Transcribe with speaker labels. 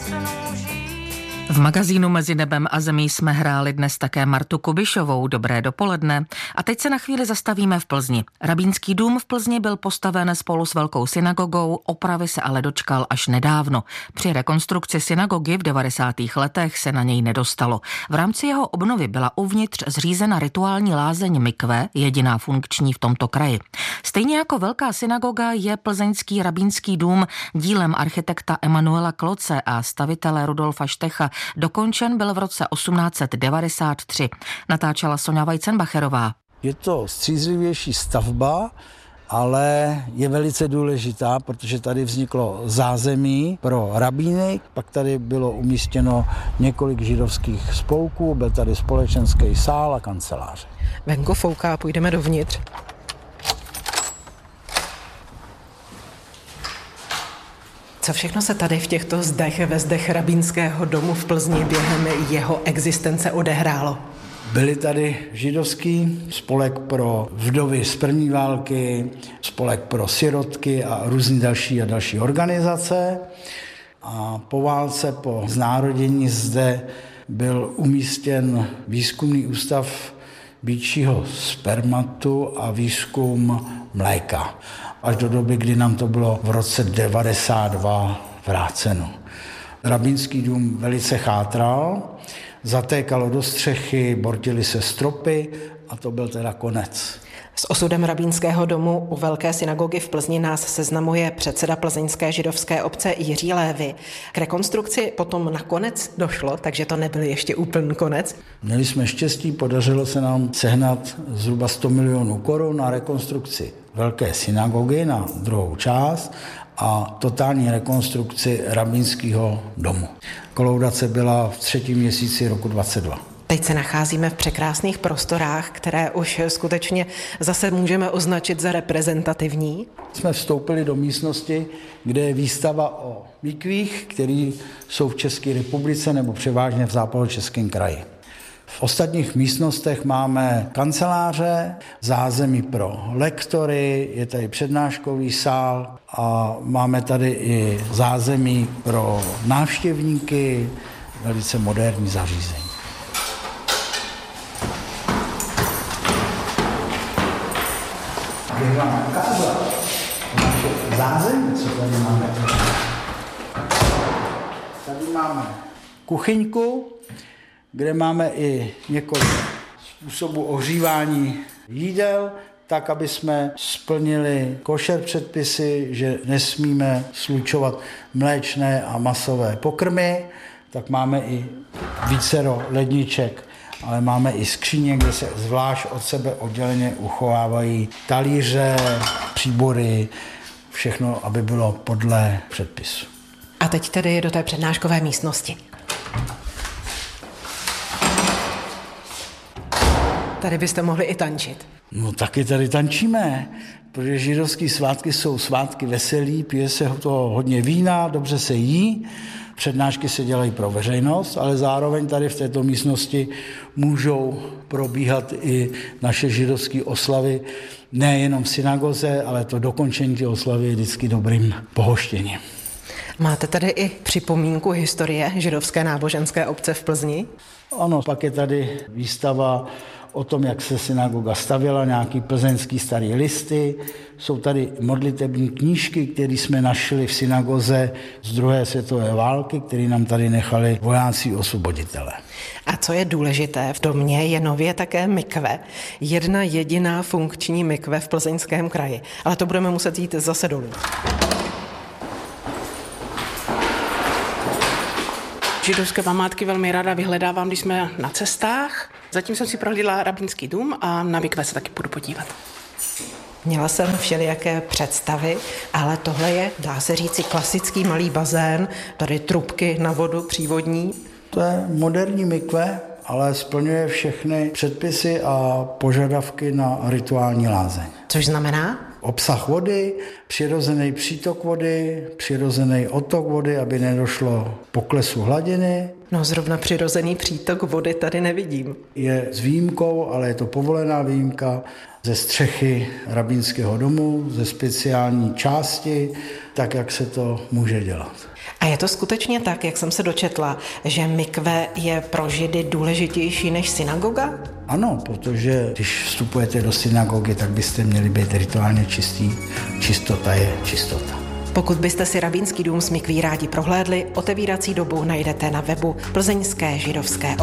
Speaker 1: V magazínu Mezi nebem a zemí jsme hráli dnes také Martu Kubišovou. Dobré dopoledne. A teď se na chvíli zastavíme v Plzni. Rabínský dům v Plzni byl postaven spolu s velkou synagogou, opravy se ale dočkal až nedávno. Při rekonstrukci synagogy v 90. letech se na něj nedostalo. V rámci jeho obnovy byla uvnitř zřízena rituální lázeň mikve, jediná funkční v tomto kraji. Stejně jako velká synagoga je plzeňský rabínský dům dílem architekta Emanuela Kloce a stavitele Rudolfa Štecha. Dokončen byl v roce 1893. Natáčela Sonja Vajcenbacherová.
Speaker 2: Je to střízlivější stavba, ale je velice důležitá, protože tady vzniklo zázemí pro rabíny, pak tady bylo umístěno několik židovských spolků, byl tady společenský sál a kanceláře.
Speaker 3: Venku fouká, půjdeme dovnitř. Co všechno se tady v těchto zdech, ve zdech rabínského domu v Plzni během jeho existence odehrálo?
Speaker 2: Byly tady židovský spolek pro vdovy z první války, spolek pro sirotky a různý další organizace. A po válce, po znárodění zde byl umístěn výzkumný ústav býčího spermatu a výzkum mléka. Až do doby, kdy nám to bylo v roce 92 vráceno. Rabínský dům velice chátral, zatékalo do střechy, bortily se stropy a to byl teda konec.
Speaker 3: S osudem rabínského domu u velké synagogy v Plzni nás seznamuje předseda plzeňské židovské obce Jiří Lévy. K rekonstrukci potom nakonec došlo, takže to nebyl ještě úplný konec.
Speaker 2: Měli jsme štěstí, podařilo se nám sehnat zhruba 100 milionů korun na rekonstrukci velké synagogy na druhou část a totální rekonstrukci rabínského domu. Kolaudace byla v 3. měsíci roku 22.
Speaker 3: Teď se nacházíme v překrásných prostorách, které už skutečně zase můžeme označit za reprezentativní.
Speaker 2: Jsme vstoupili do místnosti, kde je výstava o mikvích, které jsou v České republice nebo převážně v západočeském kraji. V ostatních místnostech máme kanceláře, zázemí pro lektory, je tady přednáškový sál a máme tady i zázemí pro návštěvníky, velice moderní zařízení. Bych vám ukázal naše zázemí, co tady máme. Tady máme kuchyňku, kde máme i několik způsobů ohřívání jídel, tak, aby jsme splnili košer předpisy, že nesmíme slučovat mléčné a masové pokrmy, tak máme i vícero ledniček, ale máme i skříně, kde se zvlášť od sebe odděleně uchovávají talíře, příbory, všechno, aby bylo podle předpisu.
Speaker 3: A teď tedy do té přednáškové místnosti. Tady byste mohli i tančit.
Speaker 2: No taky tady tančíme, protože židovský svátky jsou svátky veselí, pije se toho hodně vína, dobře se jí, přednášky se dělají pro veřejnost, ale zároveň tady v této místnosti můžou probíhat i naše židovské oslavy, nejenom v synagoze, ale to dokončení té oslavy je vždycky dobrým pohoštěním.
Speaker 3: Máte tady i připomínku historie židovské náboženské obce v Plzni?
Speaker 2: Ano, pak je tady výstava o tom, jak se synagoga stavěla, nějaký plzeňský starý listy. Jsou tady modlitební knížky, které jsme našli v synagoze z druhé světové války, které nám tady nechali vojáci osvoboditelé.
Speaker 3: A co je důležité, v domě je nově také mikve. Jedna jediná funkční mikve v Plzeňském kraji. Ale to budeme muset jít zase dolů. Židovské památky velmi ráda vyhledávám, když jsme na cestách. Zatím jsem si prohlídla rabínský dům a na mikve se taky budu podívat. Měla jsem všelijaké představy, ale tohle je, dá se říci, klasický malý bazén, tady trubky na vodu přívodní.
Speaker 2: To je moderní mikve, ale splňuje všechny předpisy a požadavky na rituální lázeň.
Speaker 3: Což znamená?
Speaker 2: obsah vody, přirozený přítok vody, přirozený odtok vody, aby nedošlo poklesu hladiny.
Speaker 3: No zrovna přirozený přítok vody tady nevidím.
Speaker 2: Je s výjimkou, ale je to povolená výjimka ze střechy rabínského domu, ze speciální části, tak jak se to může dělat.
Speaker 3: A je to skutečně tak, jak jsem se dočetla, že mikve je pro Židy důležitější než synagoga?
Speaker 2: Ano, protože když vstupujete do synagogy, tak byste měli být rituálně čistí. Čistota je čistota.
Speaker 3: Pokud byste si rabínský dům s mikví rádi prohlédli, otevírací dobu najdete na webu Plzeňské židovské